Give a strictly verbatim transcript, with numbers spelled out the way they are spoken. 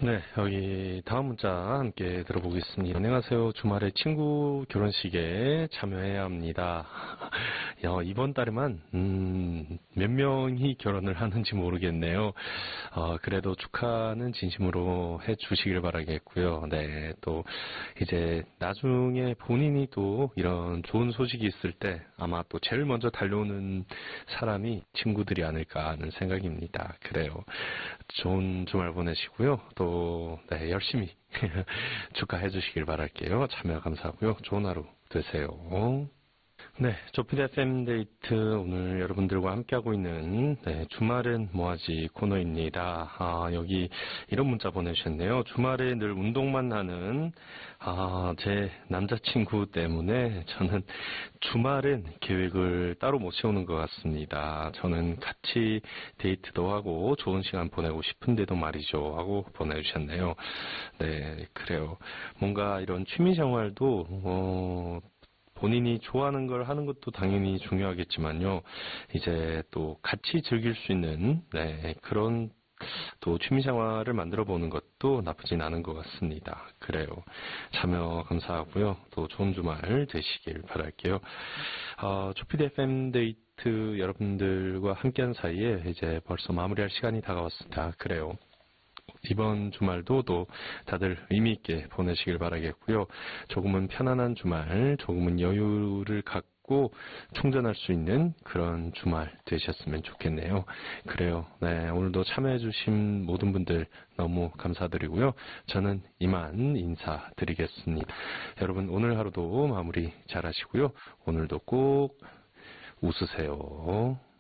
네, 여기 다음 문자 함께 들어보겠습니다. 안녕하세요. 주말에 친구 결혼식에 참여해야 합니다. 야, 이번 달에만 음, 몇 명이 결혼을 하는지 모르겠네요. 어, 그래도 축하는 진심으로 해주시길 바라겠고요. 네, 또 이제 나중에 본인이 또 이런 좋은 소식이 있을 때 아마 또 제일 먼저 달려오는 사람이 친구들이 아닐까 하는 생각입니다. 그래요. 좋은 주말 보내시고요. 또 네, 열심히 축하해 주시길 바랄게요. 참여 감사하고요. 좋은 하루 되세요. 네, 조피디 에프엠 데이트 오늘 여러분들과 함께하고 있는 네, 주말은 뭐하지 코너입니다. 아, 여기 이런 문자 보내주셨네요. 주말에 늘 운동만 하는 아, 제 남자친구 때문에 저는 주말엔 계획을 따로 못 세우는 것 같습니다. 저는 같이 데이트도 하고 좋은 시간 보내고 싶은데도 말이죠 하고 보내주셨네요. 네, 그래요. 뭔가 이런 취미생활도 어, 본인이 좋아하는 걸 하는 것도 당연히 중요하겠지만요. 이제 또 같이 즐길 수 있는 네, 그런 또 취미생활을 만들어 보는 것도 나쁘진 않은 것 같습니다. 그래요. 참여 감사하고요. 또 좋은 주말 되시길 바랄게요. 어, 조피디 에프엠 데이트 여러분들과 함께한 사이에 이제 벌써 마무리할 시간이 다가왔습니다. 그래요. 이번 주말도 또 다들 의미있게 보내시길 바라겠고요. 조금은 편안한 주말, 조금은 여유를 갖고 충전할 수 있는 그런 주말 되셨으면 좋겠네요. 그래요. 네, 오늘도 참여해주신 모든 분들 너무 감사드리고요. 저는 이만 인사드리겠습니다. 여러분 오늘 하루도 마무리 잘 하시고요. 오늘도 꼭 웃으세요.